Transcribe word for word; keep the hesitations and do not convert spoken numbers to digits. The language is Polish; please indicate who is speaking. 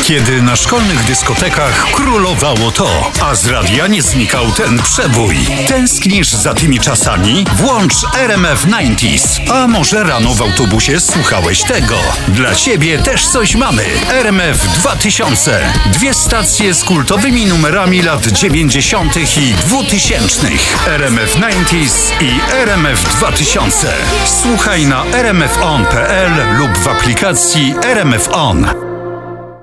Speaker 1: Kiedy na szkolnych dyskotekach królowało to, a z radia nie znikał ten przebój. Tęsknisz za tymi czasami? Włącz R M F dziewięćdziesiąt. A może rano w autobusie słuchałeś tego? Dla ciebie też coś mamy. R M F dwa tysiące. Dwie stacje z kultowymi numerami lat dziewięćdziesiątych i dwutysięcznych. R M F dziewięćdziesiąt i R M F dwa tysiące. Słuchaj na r m f on kropka p l lub w aplikacji R M F On.